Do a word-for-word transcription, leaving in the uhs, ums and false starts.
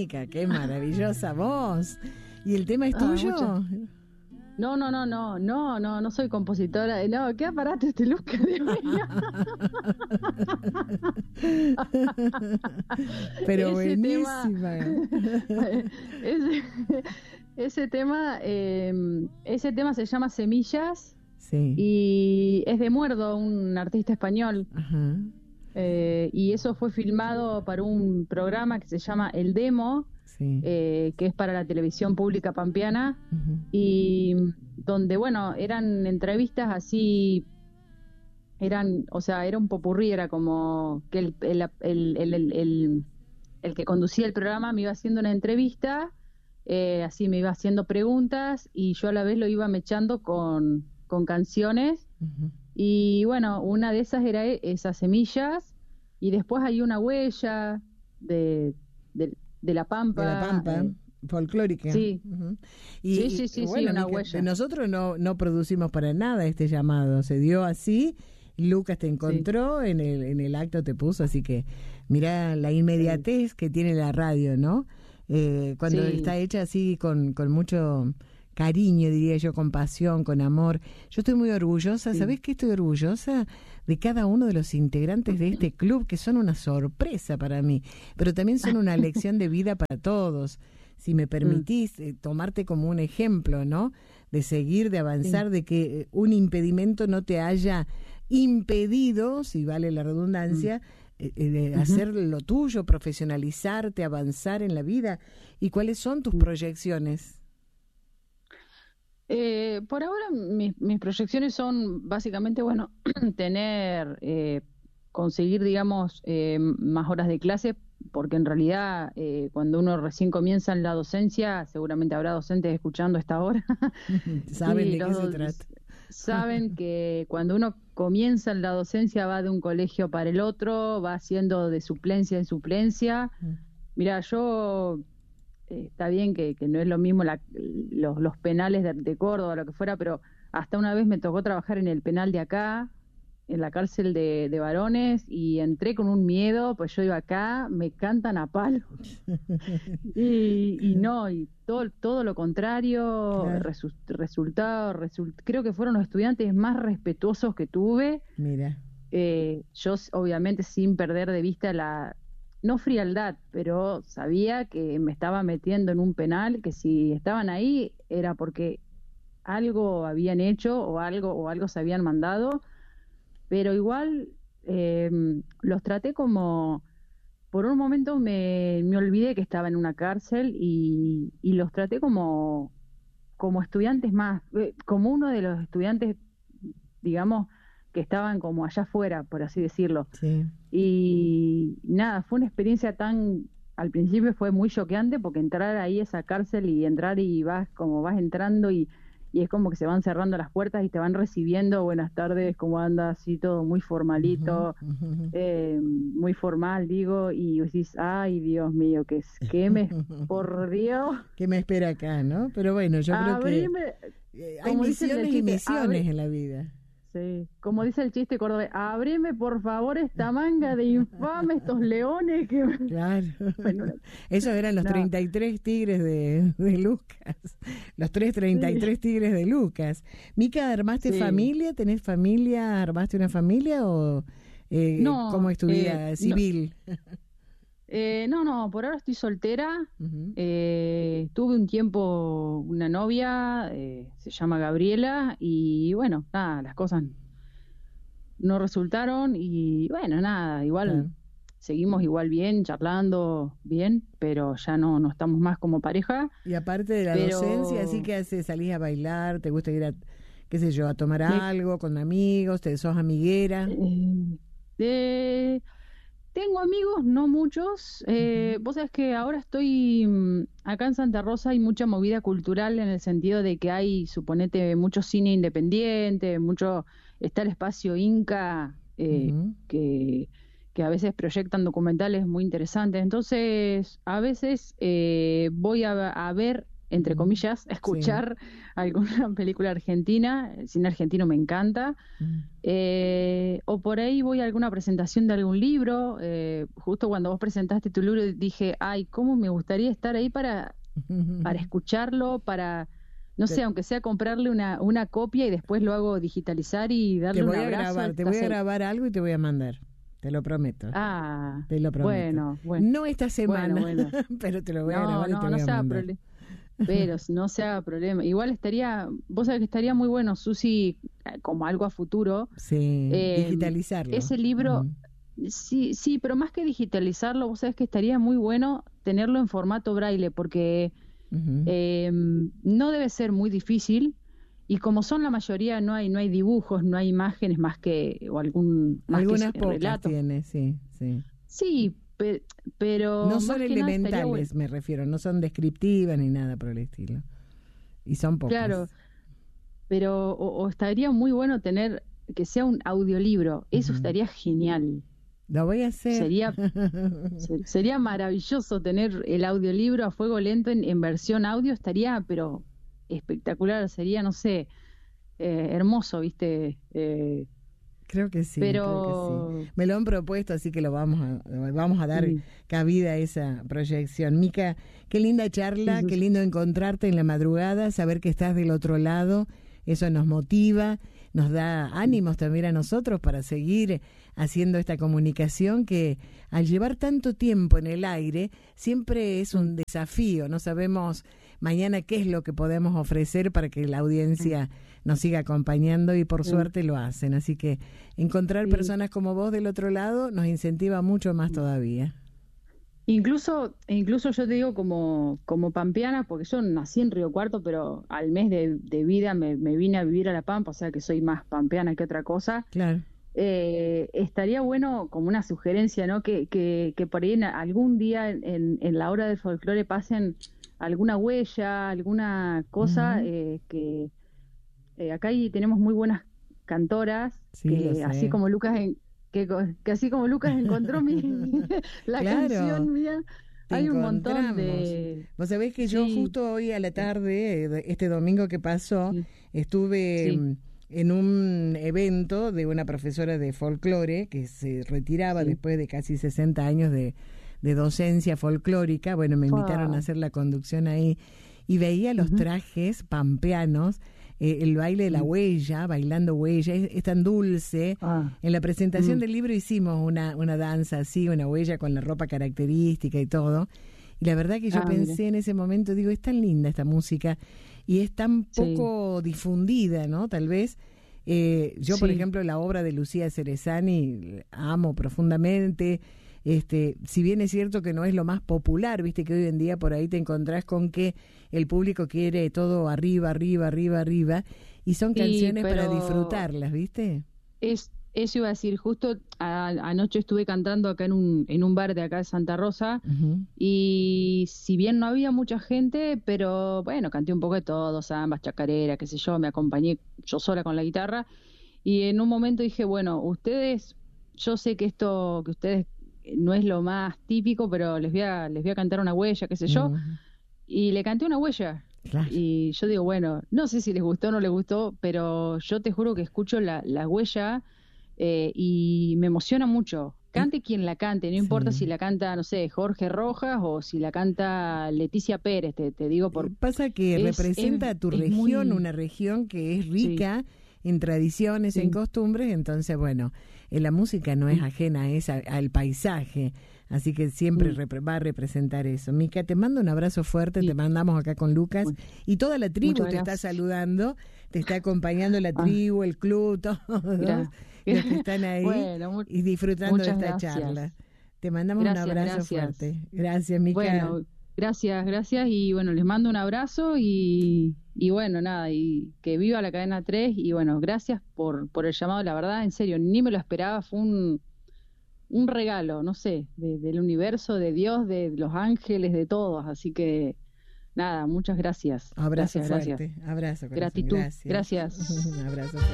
Mónica, qué maravillosa voz. ¿Y el tema es Ah, tuyo? mucho. No, no, no, no, no, no, no soy compositora. No, ¿qué aparato este Lucas? Dios mío. Pero Ese buenísima. tema, ese, ese tema, eh, ese tema se llama Semillas Sí. y es de Muerdo, un artista español. Ajá. Eh, y eso fue filmado para un programa que se llama El Demo, Sí. eh, que es para la televisión pública pampeana, Ujú. y donde, bueno, eran entrevistas así, eran, o sea, era un popurrí, era como que el, el, el, el, el, el- el que conducía el programa me iba haciendo una entrevista, eh, así me iba haciendo preguntas y yo a la vez lo iba mechando con, con canciones. Ujú. Y bueno, una de esas era e- esas semillas, y después hay una huella de, de, de la Pampa. De la Pampa, eh, folclórica. sí. Ujú. Sí, sí, sí, sí, una huella. Nosotros no, no producimos para nada este llamado, se dio así. Lucas te encontró, en el en el acto te puso, así que mira la inmediatez que tiene la radio, ¿no? Eh, cuando Sí. está hecha así con, con mucho cariño, diría yo, con pasión, con amor. Yo estoy muy orgullosa, Sí. ¿sabés qué? Estoy orgullosa de cada uno de los integrantes de este club, que son una sorpresa para mí, pero también son una lección de vida para todos. Si me permitís eh, tomarte como un ejemplo, ¿no? De seguir, de avanzar, Sí. de que eh, un impedimento no te haya impedido, si vale la redundancia, eh, eh, de Ujú. hacer lo tuyo, profesionalizarte, avanzar en la vida. ¿Y cuáles son tus proyecciones? Eh, por ahora mis, mis proyecciones son básicamente, bueno, tener, eh, conseguir, digamos, eh, más horas de clase, porque en realidad eh, cuando uno recién comienza en la docencia, seguramente habrá docentes escuchando esta hora, ¿Saben y de qué los se do- trata? saben que cuando uno comienza en la docencia va de un colegio para el otro, va haciendo de suplencia en suplencia. Mira, yo eh, está bien que, que no es lo mismo la- los, los penales de, de Córdoba, lo que fuera, pero hasta una vez me tocó trabajar en el penal de acá, en la cárcel de, de varones, y entré con un miedo, pues yo iba acá, me cantan a palo. Y, y no, y todo, todo lo contrario, Claro. resu- resultado, result- creo que fueron los estudiantes más respetuosos que tuve. Mira. Eh, yo s- obviamente sin perder de vista la, no frialdad, pero sabía que me estaba metiendo en un penal, que si estaban ahí era porque algo habían hecho o algo, o algo se habían mandado, pero igual eh, los traté como, por un momento me, me olvidé que estaba en una cárcel y, y los traté como, como estudiantes más, eh, como uno de los estudiantes, digamos, que estaban como allá afuera, por así decirlo. Sí. Y nada, fue una experiencia tan, al principio fue muy choqueante porque entrar ahí a esa cárcel y entrar y vas como vas entrando y, y es como que se van cerrando las puertas y te van recibiendo, buenas tardes, ¿cómo andas? Así todo muy formalito, Ujú, ujú. eh, muy formal, digo, y decís, ay, Dios mío, ¿qué es? ¿Qué me, por Dios? ¿Qué me espera acá, no? Pero bueno, yo creo que Abrime, eh, hay como dicen el misiones y chiste, misiones abri- en la vida. sí, como dice el chiste cordobés, abrime por favor esta manga de infame, estos leones que... Claro. Bueno, Esos eran los no. treinta y tres tigres de, de Lucas. Los tres treinta y tres tigres de Lucas. Mica, ¿armaste Sí. familia? ¿Tenés familia? ¿Armaste una familia o eh, No, cómo es tu vida eh, civil? Eh, no, no, por ahora estoy soltera. Ujú. Eh, tuve un tiempo una novia, eh, se llama Gabriela, y bueno, nada, las cosas no resultaron y bueno, nada, igual Claro. seguimos igual bien, charlando bien, pero ya no, no estamos más como pareja. Y aparte de la Pero- docencia, ¿así que haces? ¿Salís a bailar? ¿Te gusta ir a, qué sé yo, a tomar Me- algo con amigos? ¿Te sos amiguera? Eh, eh, tengo amigos, no muchos. Eh, Vos sabés que ahora estoy mm, acá en Santa Rosa, hay mucha movida cultural en el sentido de que hay, suponete, mucho cine independiente, mucho, está el espacio Inca, eh, Ujú. que, que a veces proyectan documentales muy interesantes. Entonces, a veces eh, voy a, a ver entre Mm. comillas, escuchar alguna película argentina. El cine argentino me encanta. Mm. Eh, o por ahí voy a alguna presentación de algún libro. Eh, justo cuando vos presentaste tu libro dije, ay, cómo me gustaría estar ahí para, para escucharlo, para, no sé, Te, aunque sea comprarle una, una copia y después lo hago digitalizar y te darle un voy a abrazo. grabar, te Estás voy a ahí. grabar algo y te voy a mandar. Te lo prometo. Ah, Te lo prometo. bueno, bueno. No esta semana, Bueno, bueno. pero te lo voy a No, grabar y te no, voy no a se haga mandar. problema. Pero no se haga problema. Igual estaría, vos sabés que estaría muy bueno, Susi, eh, como algo a futuro. Sí, Eh, digitalizarlo. ese libro, Ujú. sí, sí, pero más que digitalizarlo, vos sabés que estaría muy bueno tenerlo en formato braille, porque Ujú. eh, no debe ser muy difícil. Y como son la mayoría, no hay, no hay dibujos, no hay imágenes más que, o algún, más Algunas que pocas relatos. tiene, sí, sí. Sí, pe- pero No más son que nada estaría bueno. elementales, me refiero, no son descriptivas ni nada por el estilo. Y son pocas. Claro, pero o, o estaría muy bueno tener que sea un audiolibro, eso Ujú. estaría genial. Lo voy a hacer. Sería se- sería maravilloso tener el audiolibro a fuego lento en, en versión audio, estaría pero espectacular, sería, no sé, eh, hermoso, ¿viste? Eh, Creo que sí, creo que pero sí. Me lo han propuesto, así que lo vamos a, vamos a dar sí, cabida a esa proyección. Mica, qué linda charla, sí, qué sí, lindo encontrarte en la madrugada, saber que estás del otro lado, eso nos motiva, nos da ánimos también a nosotros para seguir haciendo esta comunicación que al llevar tanto tiempo en el aire siempre es un desafío, no sabemos mañana qué es lo que podemos ofrecer para que la audiencia nos siga acompañando y por sí, suerte lo hacen, así que encontrar sí. personas como vos del otro lado nos incentiva mucho más todavía. Incluso, incluso yo te digo como, como pampeana, porque yo nací en Río Cuarto, pero al mes de, de vida me, me vine a vivir a La Pampa, o sea que soy más pampeana que otra cosa. Claro. Eh, estaría bueno como una sugerencia, ¿no? Que, que, que por ahí en algún día en, en la hora del folclore pasen alguna huella, alguna cosa, Ujú. eh, que eh, acá hay, tenemos muy buenas cantoras, Sí, lo que así sé. como Lucas en- que, co- que así como Lucas encontró mi la Claro, canción mía, te hay un montón encontramos. de Vos sabés que yo sí, justo hoy a la tarde, eh, de- este domingo que pasó, sí, estuve sí, mm, en un evento de una profesora de folclore que se retiraba sí. después de casi sesenta años de, de docencia folclórica. Bueno, me invitaron a Fua. hacer la conducción ahí y veía los Ujú, trajes pampeanos, eh, el baile de la mm. huella, bailando huella, es, es tan dulce. Ah, En la presentación mm, del libro hicimos una, una danza así, una huella con la ropa característica y todo. Y la verdad que yo ah, mire, pensé en ese momento, digo, es tan linda esta música y es tan sí, poco difundida, ¿no? Tal vez. Eh, yo, por sí, ejemplo, la obra de Lucía Cerezani amo profundamente. Este, si bien es cierto que no es lo más popular, viste que hoy en día por ahí te encontrás con que el público quiere todo arriba, arriba, arriba, arriba, y son sí, canciones para pero disfrutarlas, ¿viste? es, eso iba a decir, justo a- anoche estuve cantando acá en un, en un bar de acá de Santa Rosa, Ujú. y si bien no había mucha gente, pero bueno, canté un poco de todo, zambas, chacarera, qué sé yo, me acompañé yo sola con la guitarra, y en un momento dije, bueno, ustedes, yo sé que esto, que ustedes no es lo más típico, pero les voy a, les voy a cantar una huella, qué sé yo, Ujú. y le canté una huella. Claro. Y yo digo, bueno, no sé si les gustó o no les gustó, pero yo te juro que escucho la, la huella eh, y me emociona mucho. Y, Cante quien la cante, no importa si sí. la canta, no sé, Jorge Rojas o si la canta Leticia Pérez, te, te digo, Eh, por Pasa que es, es, representa a tu es región, muy, una región que es sí, rica en tradiciones, en sí, costumbres, entonces, bueno, eh, la música no es mm, ajena a esa, al paisaje, así que siempre mm, repre- va a representar eso. Mica, te mando un abrazo fuerte, te sí, mandamos acá con Lucas, mu- y toda la tribu muchas te está gracias. saludando, te está acompañando la Ah, tribu, el club, todos gra- los que están ahí bueno, mu- y disfrutando de muchas esta charla. gracias. Te mandamos un Gracias, abrazo gracias. fuerte. Gracias, Mica. Bueno, gracias, gracias y bueno, les mando un abrazo y, y bueno, nada, y que viva la cadena tres y bueno, gracias por, por el llamado, la verdad, en serio, ni me lo esperaba, fue un, un regalo, no sé, de- del universo, de Dios, de los ángeles, de todos, así que nada, muchas gracias, Abrazo gracias, gracias. fuerte, abrazo, corazón, Gratitud, gracias. gracias. Un abrazo fuerte.